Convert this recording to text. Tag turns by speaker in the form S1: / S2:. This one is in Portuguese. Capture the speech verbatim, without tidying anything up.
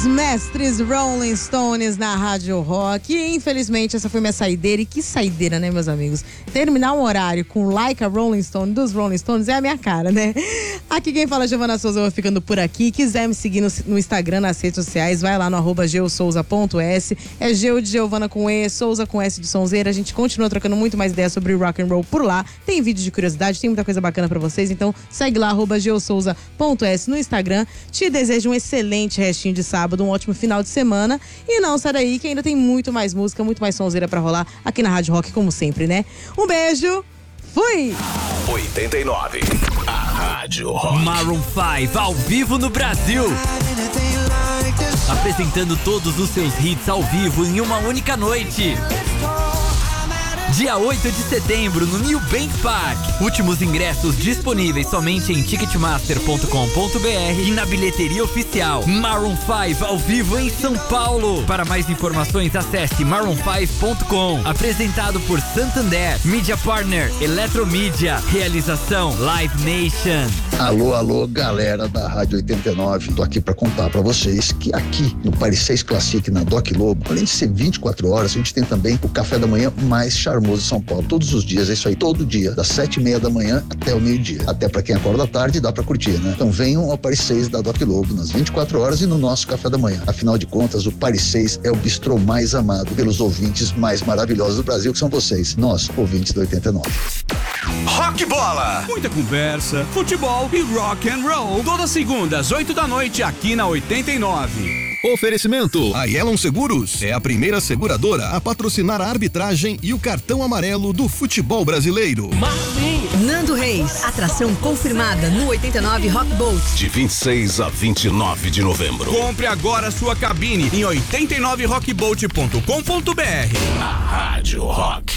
S1: mestres Rolling Stones na Rádio Rock. E, infelizmente, essa foi minha saideira. E que saideira, né, meus amigos? Terminar um horário com Like a Rolling Stone dos Rolling Stones é a minha cara, né? Aqui quem fala é Giovana Souza, eu vou ficando por aqui. Quiser me seguir no, no Instagram, nas redes sociais, vai lá no arroba geosouza ponto s. É Geo de Giovana com E, Souza com S de Sonzeira. A gente continua trocando muito mais ideias sobre rock and roll por lá. Tem vídeo de curiosidade, tem muita coisa bacana pra vocês. Então segue lá, arroba geosouza ponto s no Instagram. Te desejo um excelente restinho de sábado, um ótimo final de semana. E não sai daí que ainda tem muito mais música, muito mais sonzeira pra rolar aqui na Rádio Rock, como sempre, né? Um beijo, fui!
S2: oitenta e nove, a Rádio Rock.
S3: Maroon cinco ao vivo no Brasil. Apresentando todos os seus hits ao vivo em uma única noite. Dia oito de setembro, no New Bank Park. Últimos ingressos disponíveis somente em ticketmaster ponto com ponto b r e na bilheteria oficial. Maroon cinco ao vivo em São Paulo. Para mais informações, acesse maroon cinco ponto com. Apresentado por Santander, Media Partner, Eletromídia. Realização Live Nation.
S4: Alô, alô, galera da Rádio oitenta e nove. Tô aqui pra contar pra vocês que aqui no Paris seis Classic, na Doc Lobo, além de ser vinte e quatro horas, a gente tem também o café da manhã mais charmoso de São Paulo. Todos os dias, é isso aí, todo dia, das sete e meia da manhã até o meio-dia. Até pra quem acorda à tarde, dá pra curtir, né? Então venham ao Paris seis da Doc Lobo, nas vinte e quatro horas e no nosso café da manhã. Afinal de contas, o Paris seis é o bistrô mais amado pelos ouvintes mais maravilhosos do Brasil, que são vocês, nós, ouvintes do oitenta e nove.
S2: Rock Bola!
S5: Muita conversa, futebol e rock and roll. Todas segundas, às oito da noite, aqui na oitenta e nove.
S6: Oferecimento: a Yellow Seguros é a primeira seguradora a patrocinar a arbitragem e o cartão amarelo do futebol brasileiro.
S7: Nando Reis, atração confirmada no oitenta e nove Rock Boat.
S2: De vinte e seis a vinte e nove de novembro.
S5: Compre agora sua cabine em oitenta e nove rock boat ponto com ponto b r.
S2: A Rádio Rock.